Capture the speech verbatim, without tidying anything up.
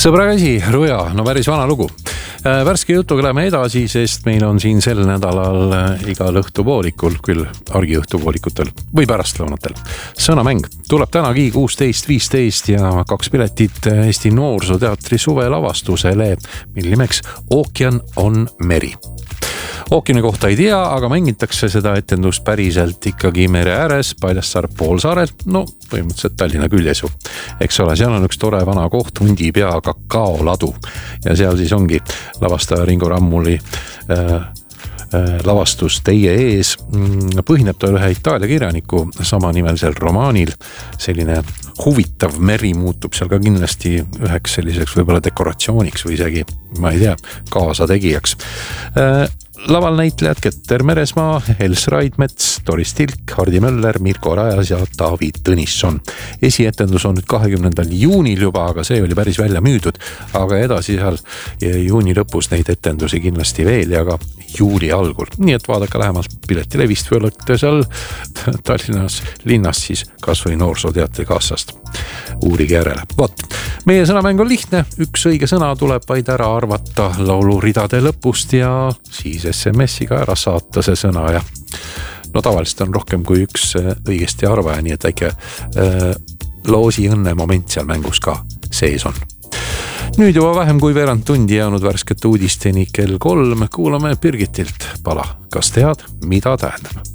Sõbra käsi, Ruja, no päris vana lugu. Värske jutuga läheme edasi, sest meil on siin sel nädalal igal õhtupoolikul, küll argi õhtupoolikutel või pärastlõunatel. Sõnamäng tuleb tänagi kuusteist viisteist ja kaks piletit Eesti Noorsooteatri suvelavastusele, mille nimeks Ookean on meri. Ookeani kohta ei tea, aga mängitakse seda etendust päriselt ikkagi mere ääres, Paljassaare poolsaarel, no põhimõtteliselt Tallinna küljes ju. Eks ole, seal on üks tore vana koht, hundi pea kakaoladu ja seal siis ongi lavastaja Ringo Rammuli äh, äh, lavastus Teie ees. Põhineb ta ühe Itaalia kirjaniku samanimelisel romaanil. Selline huvitav meri muutub seal ka kindlasti üheks selliseks võib-olla dekoratsiooniks või isegi, ma ei tea, kaasategijaks. Äh, Laval näitlejad Keter Meresmaa, Els Raidmets, Doris Tilk, Hardi Möller, Mirko Rajas ja Taavi Tõnisson. Esietendus on nüüd kahekümnendal juunil juba, aga see oli päris välja müüdud, aga edasi seal juuni lõpus neid etendusi kindlasti veel ja ka juuli algul. Nii et vaadake lähemalt piletilevist või olete seal Tallinnas linnas siis kas või Noorsooteatri kassast. Uurige järele. Vot, meie sõnamäng on lihtne, üks õige sõna tuleb vaid ära arvata lauluridade lõpust ja siis S M S-iga ära saata see sõna ja no tavaliselt on rohkem kui üks õigesti arvaja, nii et väike äh, loosi õnne moment seal mängus ka sees on. Nüüd juba vähem kui veerand tundi jäänud värskete uudisteni kell kolm kuulame Birgitilt pala. Kas tead, mida tähendab?